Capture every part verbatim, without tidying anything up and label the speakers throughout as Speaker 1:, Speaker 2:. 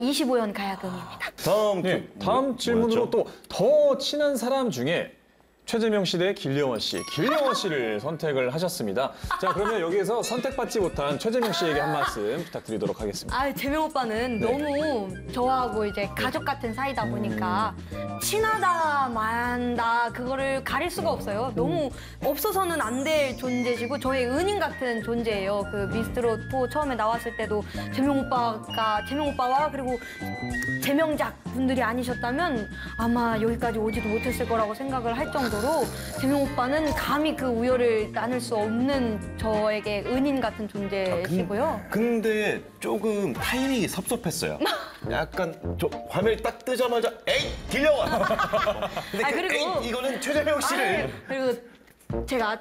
Speaker 1: 이십오 연 가야금입니다.
Speaker 2: 다음
Speaker 3: 네, 다음 질문으로 또 더 친한 사람 중에 최재명 씨 대 길영원 씨, 길영원 씨를 선택을 하셨습니다. 자, 그러면 여기에서 선택받지 못한 최재명 씨에게 한 말씀 부탁드리도록 하겠습니다.
Speaker 1: 아, 재명 오빠는
Speaker 3: 네.
Speaker 1: 너무 저하고 이제 가족 같은 사이다 보니까 친하다, 만다 그거를 가릴 수가 없어요. 너무 없어서는 안 될 존재시고 저의 은인 같은 존재예요. 그 미스트롯 포 처음에 나왔을 때도 재명 오빠가 재명 오빠와 그리고 재명작 분들이 아니셨다면 아마 여기까지 오지도 못했을 거라고 생각을 할 정도로 재명 오빠는 감히 그 우열을 나눌 수 없는 저에게 은인 같은 존재시고요.
Speaker 2: 근데 조금 타이밍이 섭섭했어요. 약간 저 화면이 딱 뜨자마자 에이 길려와. 근데
Speaker 1: 아,
Speaker 2: 그
Speaker 1: 그리고-
Speaker 2: 에이 이거는 최재명 씨를
Speaker 1: 아유, 그리고 제가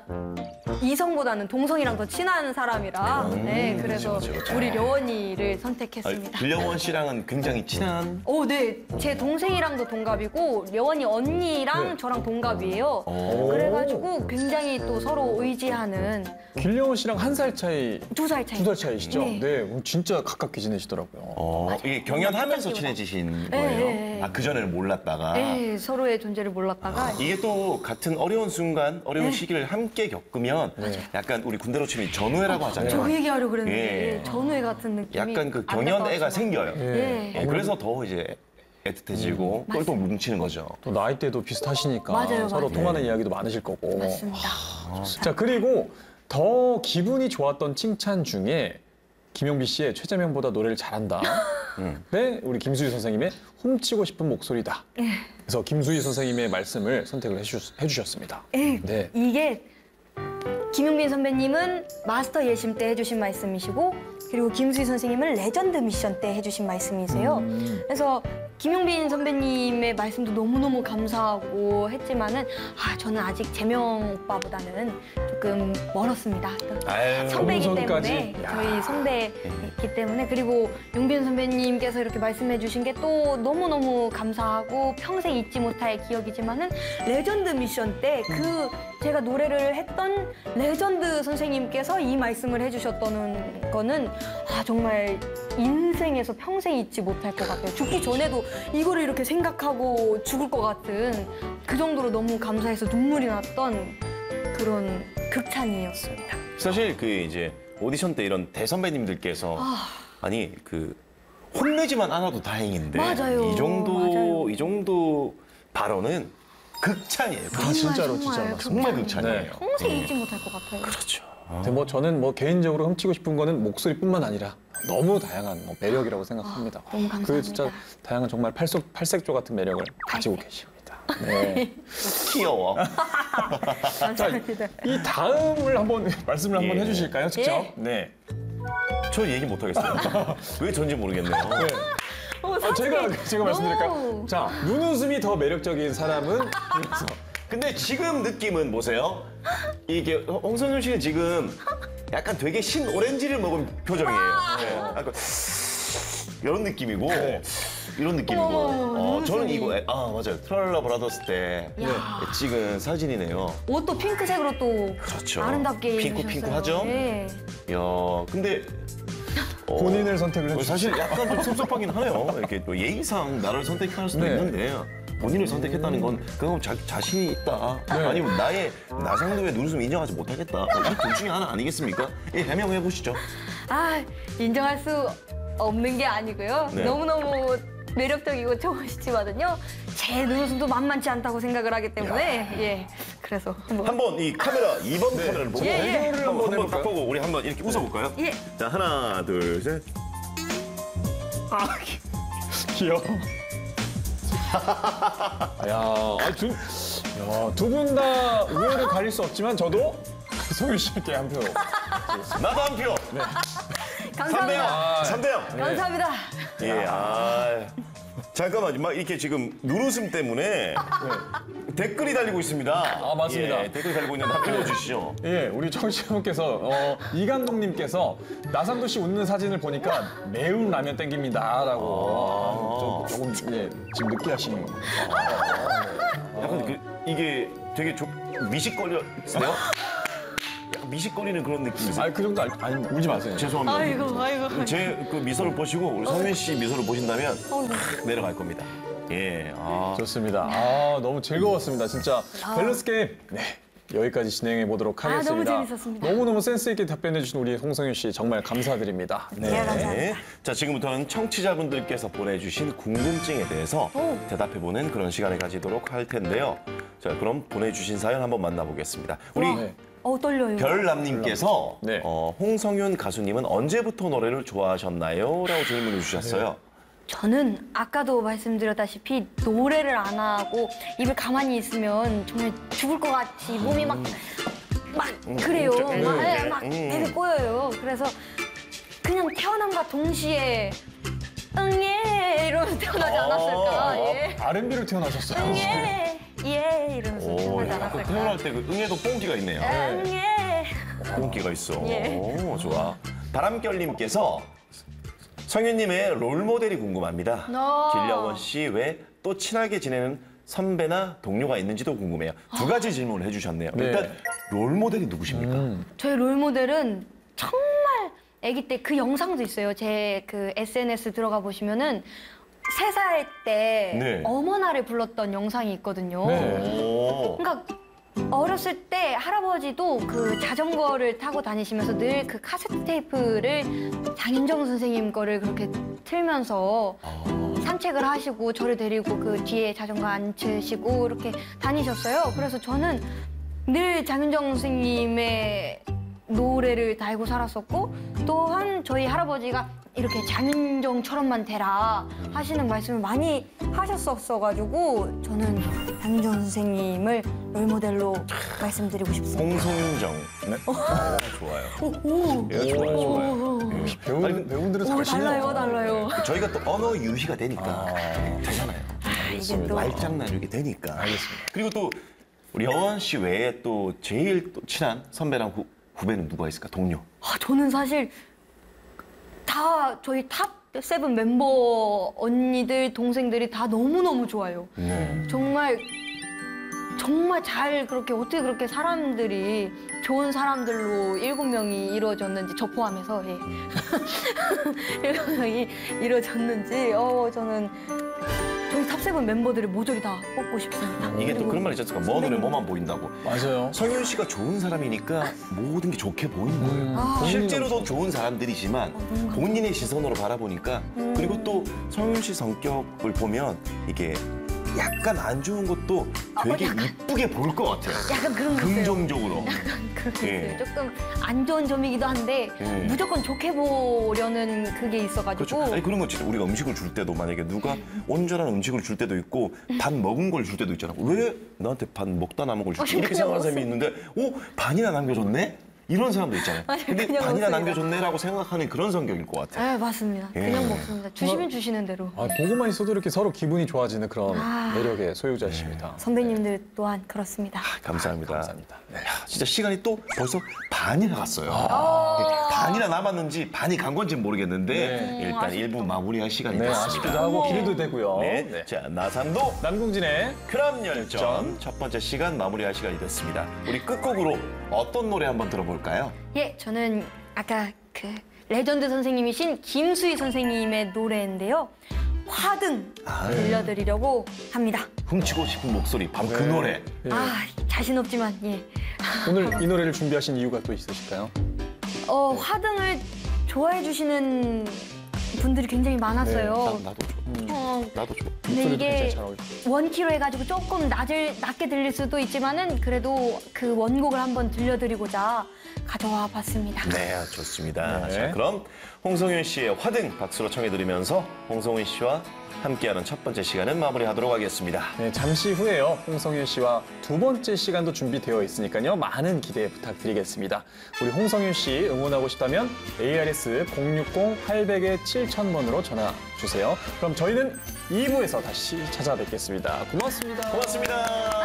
Speaker 1: 이성보다는 동성이랑 더 친한 사람이라 네, 그래서
Speaker 2: 그쵸, 그쵸, 그쵸.
Speaker 1: 우리 려원이를
Speaker 2: 아,
Speaker 1: 선택했습니다.
Speaker 2: 길려원 씨랑은 굉장히 친한.
Speaker 1: 오, 네. 제 동생이랑도 동갑이고 려원이 언니랑
Speaker 3: 네.
Speaker 1: 저랑 동갑이에요.
Speaker 2: 오.
Speaker 1: 그래가지고 굉장히 또 서로 의지하는
Speaker 3: 길영원 씨랑 한 살 차이,
Speaker 1: 두 살 차이.
Speaker 3: 두 살 차이시죠?
Speaker 1: 네.
Speaker 3: 네, 그럼 진짜 가깝게 지내시더라고요.
Speaker 2: 어, 이게 경연하면서
Speaker 1: 맞아요.
Speaker 2: 친해지신
Speaker 1: 네,
Speaker 2: 거예요?
Speaker 1: 네, 네.
Speaker 2: 아, 그전에는 몰랐다가.
Speaker 1: 네, 서로의 존재를 몰랐다가
Speaker 2: 이게 또 같은 어려운 순간, 어려운
Speaker 1: 네.
Speaker 2: 시기를 함께 겪으면 약간 우리 군대로 치면 전우회라고 하잖아요.
Speaker 1: 저 그 얘기하려고 그랬는데
Speaker 2: 예.
Speaker 1: 전우회 같은 느낌이
Speaker 2: 약간 그
Speaker 1: 안
Speaker 2: 경연애가
Speaker 1: 나빠서.
Speaker 2: 생겨요.
Speaker 1: 예.
Speaker 2: 예, 그래서 더 이제 애틋해지고 그걸 또 뭉치는 거죠.
Speaker 3: 또 나이대도 비슷하시니까
Speaker 1: 맞아요,
Speaker 3: 서로
Speaker 1: 맞아요.
Speaker 3: 통하는 이야기도 많으실 거고.
Speaker 1: 맞습니다.
Speaker 3: 자, 그리고 더 기분이 좋았던 칭찬 중에 김용비 씨의 최재명보다 노래를 잘한다. 네, 우리 김수희 선생님의 훔치고 싶은 목소리다. 그래서 김수희 선생님의 말씀을 선택을 해주셨, 해주셨습니다.
Speaker 1: 예,
Speaker 3: 네.
Speaker 1: 이게 김용빈 선배님은 마스터 예심 때 해주신 말씀이시고 그리고 김수희 선생님은 레전드 미션 때 해주신 말씀이세요. 그래서 김용빈 선배님의 말씀도 너무너무 감사하고 했지만은 아 저는 아직 재명 오빠보다는 조금 멀었습니다.
Speaker 2: 아유,
Speaker 1: 선배이기
Speaker 3: 엄선까지?
Speaker 1: 때문에
Speaker 3: 야.
Speaker 1: 저희 선배이기 때문에 그리고 용빈 선배님께서 이렇게 말씀해 주신 게 또 너무너무 감사하고 평생 잊지 못할 기억이지만은 레전드 미션 때 그 제가 노래를 했던 레전드 선생님께서 이 말씀을 해주셨던 거는 아 정말 인생에서 평생 잊지 못할 것 같아요. 죽기 전에도 이거를 이렇게 생각하고 죽을 것 같은 그 정도로 너무 감사해서 눈물이 났던 그런 극찬이었습니다.
Speaker 2: 사실 그 이제 오디션 때 이런 대선배님들께서 아... 니 그 혼내지만 않아도 다행인데
Speaker 1: 맞아요.
Speaker 2: 이 정도
Speaker 1: 맞아요.
Speaker 2: 이 정도 발언은 극찬이에요.
Speaker 3: 아, 진짜로,
Speaker 1: 정말,
Speaker 3: 진짜로.
Speaker 2: 정말 극찬이에요.
Speaker 3: 네.
Speaker 1: 평생 잊지 못할 것 같아요.
Speaker 2: 그렇죠.
Speaker 3: 근데 뭐 저는 뭐 개인적으로 훔치고 싶은 거는 목소리뿐만 아니라 너무 다양한 뭐 매력이라고 생각합니다.
Speaker 1: 너무 감사합니다.
Speaker 3: 그 진짜 다양한 정말 팔색, 팔색조 같은 매력을 가지고 계십니다. 네.
Speaker 2: 귀여워.
Speaker 1: 감사합니다.
Speaker 3: 이 다음을 한번 말씀을 한번
Speaker 2: 예.
Speaker 3: 해주실까요, 직접?
Speaker 1: 예.
Speaker 3: 네.
Speaker 2: 저 얘기 못 하겠어요. 왜 전지 모르겠네요.
Speaker 1: 어,
Speaker 3: 아,
Speaker 1: 사실
Speaker 3: 제가 제가 말씀드릴까요?
Speaker 1: 너무-
Speaker 3: 자, 눈웃음이 더 매력적인 사람은 그래서
Speaker 2: 근데 지금 느낌은 보세요. 이게 홍성윤 씨는 지금 약간 되게 신 오렌지를 먹은 표정이에요. 네. 약간 이런 느낌이고
Speaker 3: 네.
Speaker 2: 이런 느낌이고.
Speaker 1: 어머,
Speaker 2: 어, 저는
Speaker 1: 눈웃음이.
Speaker 2: 이거 아 맞아요. 트랄라 브라더스 때
Speaker 1: 야.
Speaker 2: 찍은 사진이네요.
Speaker 1: 옷도 핑크색으로 또
Speaker 2: 그렇죠.
Speaker 1: 아름답게
Speaker 2: 핑크,
Speaker 1: 입으셨어요.
Speaker 2: 핑크하죠?
Speaker 1: 네.
Speaker 2: 야 근데 어,
Speaker 3: 본인을 선택을 해주셨어요.
Speaker 2: 사실 약간 좀 섭섭하긴 하네요. 이렇게 또 예의상 나를 선택할 수도
Speaker 3: 네.
Speaker 2: 있는데 본인을 선택했다는 건 그건 자, 자신이 있다.
Speaker 3: 네.
Speaker 2: 아니면 나의 나상도의 눈웃음 인정하지 못하겠다. 이 둘 중에 하나 아니겠습니까? 예, 해명해 보시죠.
Speaker 1: 아, 인정할 수 없는 게 아니고요.
Speaker 2: 네.
Speaker 1: 너무너무 매력적이고 좋으시지만은요. 제 눈웃음도 만만치 않다고 생각을 하기 때문에 예. 그래서 한번
Speaker 2: 한번 이 카메라 이 번 카메라를 보고
Speaker 1: 예, 예.
Speaker 2: 한번
Speaker 3: 한번
Speaker 2: 한번 딱
Speaker 3: 해볼까요?
Speaker 2: 보고 우리 한번 이렇게 웃어볼까요?
Speaker 1: 예.
Speaker 2: 자 하나 둘 셋.
Speaker 3: 아, 귀여워. 야, 아, 두, 야, 두 분 다 우열을 가릴 수 없지만 저도 소유 씨께 한 표.
Speaker 2: 나도 한 표. 삼 대 영.
Speaker 1: 감사합니다.
Speaker 2: 삼 대 영.
Speaker 1: 감사합니다.
Speaker 2: 예, 아. 잠깐만, 막 이렇게 지금 눈웃음 때문에 댓글이 달리고 있습니다.
Speaker 3: 아, 맞습니다.
Speaker 2: 예, 댓글이 달리고 있는데 한번 읽어주시죠.
Speaker 3: 예, 우리 청취자분께서 어, 이 감독님께서 나상도 씨 웃는 사진을 보니까 매운 라면 땡깁니다라고 좀, 조금 예, 지금 느끼하신.
Speaker 2: 약간 그, 이게 되게 좀 미식 걸려 있어요? 약간 미식거리는 그런 느낌이세요?
Speaker 3: 아, 그 정도 아니, 아니 울지 마세요.
Speaker 2: 죄송합니다.
Speaker 1: 아이고, 아이고.
Speaker 2: 제 그 미소를 보시고 우리 성민 씨 미소를 보신다면
Speaker 1: 어이구.
Speaker 2: 탁 내려갈 겁니다. 예. 아.
Speaker 3: 좋습니다. 아, 너무 즐거웠습니다. 진짜
Speaker 1: 아.
Speaker 3: 밸런스 게임. 네. 여기까지 진행해 보도록
Speaker 1: 아,
Speaker 3: 하겠습니다.
Speaker 1: 너무 재밌었습니다.
Speaker 3: 너무너무 센스 있게 답변해 주신 우리 홍성윤 씨 정말 감사드립니다.
Speaker 1: 네, 감사합니다.
Speaker 2: 네. 자, 지금부터는 청취자분들께서 보내주신 궁금증에 대해서
Speaker 1: 오.
Speaker 2: 대답해보는 그런 시간을 가지도록 할 텐데요. 자, 그럼 보내주신 사연 한번 만나보겠습니다. 우리
Speaker 3: 네.
Speaker 1: 어, 떨려요.
Speaker 2: 별남님께서
Speaker 3: 네.
Speaker 2: 어, 홍성윤 가수님은 언제부터 노래를 좋아하셨나요? 라고 질문을 주셨어요.
Speaker 1: 저는 아까도 말씀드렸다시피 노래를 안 하고 입을 가만히 있으면 정말 죽을 것 같이 몸이 막, 막 그래요.
Speaker 2: 음,
Speaker 1: 막,
Speaker 2: 음,
Speaker 1: 예, 막
Speaker 2: 음.
Speaker 1: 되게 꼬여요. 그래서 그냥 태어남과 동시에 응예 이러면서 태어나지 않았을까.
Speaker 2: 어,
Speaker 1: 예.
Speaker 3: 알앤비로 태어나셨어요.
Speaker 1: 응예 예 이러면서
Speaker 2: 오,
Speaker 1: 태어나지
Speaker 2: 약간
Speaker 1: 않았을까.
Speaker 2: 태어날 때 그 응애도 뽕기가 있네요.
Speaker 1: 응예.
Speaker 2: 뽕기가 있어.
Speaker 1: 예.
Speaker 2: 오, 좋아. 바람결님께서 성윤님의 롤모델이 궁금합니다.
Speaker 1: 어.
Speaker 2: 길려원 씨 외 또 친하게 지내는 선배나 동료가 있는지도 궁금해요. 두 가지 질문을 해주셨네요.
Speaker 3: 네.
Speaker 2: 일단 롤모델이 누구십니까?
Speaker 3: 음.
Speaker 1: 저희 롤모델은 정말 아기 때 그 영상도 있어요. 제 그 에스엔에스 들어가 보시면은 세 살 때
Speaker 2: 네.
Speaker 1: 어머나를 불렀던 영상이 있거든요.
Speaker 3: 네.
Speaker 2: 오.
Speaker 1: 그러니까 어렸을 때 할아버지도 그 자전거를 타고 다니시면서 늘 그 카세트 테이프를 장윤정 선생님 거를 그렇게 틀면서 산책을 하시고 저를 데리고 그 뒤에 자전거 앉히시고 이렇게 다니셨어요. 그래서 저는 늘 장윤정 선생님의 노래를 달고 살았었고 또한 저희 할아버지가 이렇게 장윤정처럼만 되라 하시는 말씀을 많이 하셨었어가지고 저는 장윤정 선생님을 롤모델로 말씀드리고 싶습니다.
Speaker 2: 홍성정. 네. 오, 좋아요.
Speaker 1: 오,
Speaker 2: 예, 좋아요, 좋아요.
Speaker 1: 오,
Speaker 3: 배우,
Speaker 2: 아니,
Speaker 3: 배우들은
Speaker 1: 오,
Speaker 3: 잘하시네요.
Speaker 1: 달라요, 달라요.
Speaker 2: 저희가 또 언어 유희가 되니까
Speaker 3: 아,
Speaker 2: 되잖아요.
Speaker 1: 아, 이게 또
Speaker 2: 말장난 이렇게 되니까.
Speaker 3: 알겠습니다.
Speaker 2: 그리고 또 우리 여원 씨 외에 또 제일 또 친한 선배랑 후, 후배는 누가 있을까? 동료.
Speaker 1: 아, 저는 사실 다 저희 탑 세븐 멤버 언니들 동생들이 다 너무 너무 좋아요.
Speaker 2: 네.
Speaker 1: 정말 정말 잘 그렇게 어떻게 그렇게 사람들이 좋은 사람들로 일곱 명이 이루어졌는지 저 포함해서 예. 일곱 명이 이루어졌는지 어 저는 저희 탑세븐 멤버들을 모조리 다 뽑고 싶습니다.
Speaker 2: 이게 또
Speaker 1: 그리고
Speaker 2: 그런 말 있지 않습니까? 먼 눈에 뭐만 보인다고.
Speaker 3: 맞아요.
Speaker 2: 성윤 씨가 좋은 사람이니까 모든 게 좋게 보이는 거예요.
Speaker 1: 아.
Speaker 3: 본인이
Speaker 2: 실제로도
Speaker 3: 너무
Speaker 2: 좋은 사람들이지만
Speaker 1: 음.
Speaker 2: 본인의 시선으로 바라보니까 그리고 또 성윤 씨 성격을 보면 이게 약간 안 좋은 것도 되게
Speaker 1: 어, 약간.
Speaker 2: 이쁘게 보일 것 같아요.
Speaker 1: 약간 그런 거 있어요.
Speaker 2: 긍정적으로.
Speaker 1: 그런 게
Speaker 2: 예.
Speaker 1: 있어요. 조금 안 좋은 점이기도 한데
Speaker 2: 예.
Speaker 1: 무조건 좋게 보려는 그게 있어가지고
Speaker 2: 그렇죠. 아니 그런 거 진짜 우리가 음식을 줄 때도 만약에 누가 온전한 음식을 줄 때도 있고 반 먹은 걸 줄 때도 있잖아. 왜 나한테 반 먹다 남은 걸 줄지?
Speaker 1: 어,
Speaker 2: 이렇게
Speaker 1: 그냥
Speaker 2: 생각하는 사람이 있는데, 오 반이나 남겨줬네? 이런 사람도 있잖아요.
Speaker 1: 아니,
Speaker 2: 근데
Speaker 1: 그냥
Speaker 2: 반이나
Speaker 1: 먹습니다.
Speaker 2: 남겨줬네라고 생각하는 그런 성격일 것 같아요.
Speaker 1: 네, 맞습니다.
Speaker 2: 예.
Speaker 1: 그냥 먹습니다. 주시면 주시는 대로.
Speaker 3: 아, 보고만 있어도 이렇게 서로 기분이 좋아지는 그런
Speaker 1: 아.
Speaker 3: 매력의 소유자십니다.
Speaker 1: 선배님들 또한 그렇습니다.
Speaker 2: 감사합니다.
Speaker 3: 감사합니다. 네.
Speaker 2: 야, 진짜 시간이 또 벌써 반이나 갔어요.
Speaker 1: 아.
Speaker 2: 반이나 남았는지 반이 간 건지는 모르겠는데
Speaker 3: 네.
Speaker 2: 일단
Speaker 1: 아쉽다.
Speaker 2: 일 부 마무리할 시간이
Speaker 3: 네,
Speaker 2: 됐습니다.
Speaker 3: 아쉽기도 하고 기대도 되고요.
Speaker 2: 네.
Speaker 3: 네.
Speaker 2: 자, 나삼도
Speaker 3: 남궁진의
Speaker 2: 크람 열전 첫 번째 시간 마무리할 시간이 됐습니다. 우리 끝곡으로 어떤 노래 한번 들어볼까요?
Speaker 1: 예, 저는 아까 그 레전드 선생님이신 김수희 선생님의 노래인데요. 화등 들려드리려고 합니다.
Speaker 2: 훔치고 싶은 목소리, 밤 그
Speaker 3: 네.
Speaker 2: 노래.
Speaker 3: 예.
Speaker 1: 아, 자신 없지만 예.
Speaker 3: 오늘 이 노래를 준비하신 이유가 또 있으실까요?
Speaker 1: 어, 화등을 좋아해 주시는 분들이 굉장히 많았어요.
Speaker 2: 나, 나도 좋아.
Speaker 1: 어,
Speaker 2: 나도 좋아.
Speaker 1: 근데
Speaker 3: 목소리도
Speaker 1: 이게
Speaker 3: 굉장히 잘 어울리죠.
Speaker 1: 원키로 해가지고 조금 낮을, 낮게 들릴 수도 있지만은 그래도 그 원곡을 한번 들려드리고자 가져와 봤습니다.
Speaker 2: 네, 좋습니다.
Speaker 3: 네.
Speaker 2: 자, 그럼 홍성윤 씨의 화등 박수로 청해드리면서 홍성윤 씨와 함께하는 첫 번째 시간은 마무리하도록 하겠습니다.
Speaker 3: 네, 잠시 후에요. 홍성윤 씨와 두 번째 시간도 준비되어 있으니까요. 많은 기대 부탁드리겠습니다. 우리 홍성윤 씨 응원하고 싶다면 에이아르에스 공육공 팔백 칠천 번으로 전화 주세요. 그럼 저희는 이 부에서 다시 찾아뵙겠습니다. 고맙습니다.
Speaker 2: 고맙습니다.